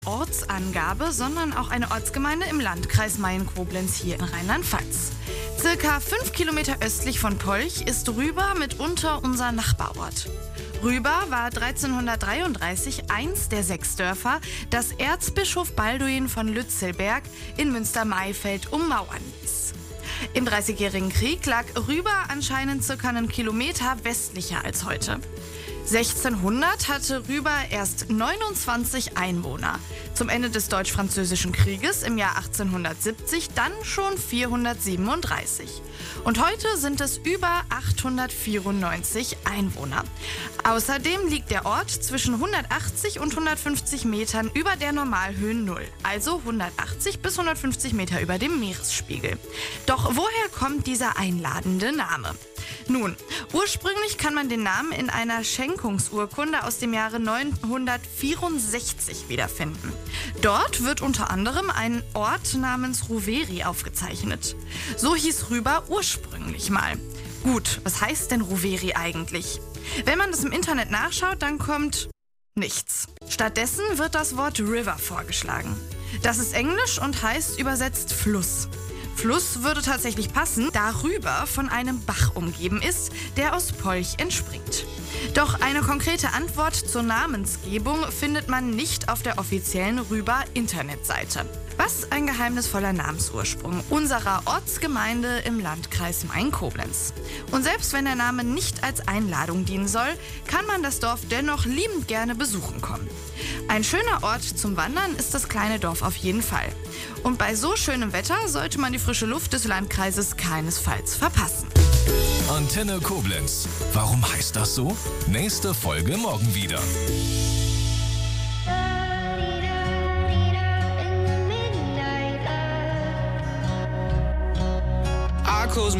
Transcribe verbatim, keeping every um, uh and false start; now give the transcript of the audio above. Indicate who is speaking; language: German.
Speaker 1: Ortsangabe, sondern auch eine Ortsgemeinde im Landkreis Mayen-Koblenz hier in Rheinland-Pfalz. Circa fünf Kilometer östlich von Polch ist Rüber mitunter unser Nachbarort. Rüber war dreizehnhundertdreiunddreißig eins der sechs Dörfer, das Erzbischof Balduin von Lützelberg in Münster-Maifeld ummauern ließ. Im Dreißigjährigen Krieg lag Rüber anscheinend circa einen Kilometer westlicher als heute. sechzehnhundert hatte Rüber erst neunundzwanzig Einwohner. Zum Ende des Deutsch-Französischen Krieges im Jahr achtzehnhundertsiebzig dann schon vierhundertsiebenunddreißig. Und heute sind es über achthundertvierundneunzig Einwohner. Außerdem liegt der Ort zwischen hundertachtzig und hundertfünfzig Metern über der Normalhöhen Null, also hundertachtzig bis hundertfünfzig Meter über dem Meeresspiegel. Doch woher kommt dieser einladende Name? Nun, ursprünglich kann man den Namen in einer Schenkungsurkunde aus dem Jahre neunzehnhundertvierundsechzig wiederfinden. Dort wird unter anderem ein Ort namens Rouveri aufgezeichnet. So hieß Rüber ursprünglich mal. Gut, was heißt denn Rouveri eigentlich? Wenn man das im Internet nachschaut, dann kommt nichts. Stattdessen wird das Wort River vorgeschlagen. Das ist Englisch und heißt übersetzt Fluss. Fluss würde tatsächlich passen, da Rüber von einem Bach umgeben ist, der aus Polch entspringt. Doch eine konkrete Antwort zur Namensgebung findet man nicht auf der offiziellen Rüber-Internetseite. Was ein geheimnisvoller Namensursprung unserer Ortsgemeinde im Landkreis Mayen-Koblenz. Und selbst wenn der Name nicht als Einladung dienen soll, kann man das Dorf dennoch liebend gerne besuchen kommen. Ein schöner Ort zum Wandern ist das kleine Dorf auf jeden Fall. Und bei so schönem Wetter sollte man die frische Luft des Landkreises keinesfalls verpassen.
Speaker 2: Antenne Koblenz. Warum heißt das so? Nächste Folge morgen wieder.
Speaker 3: Akkus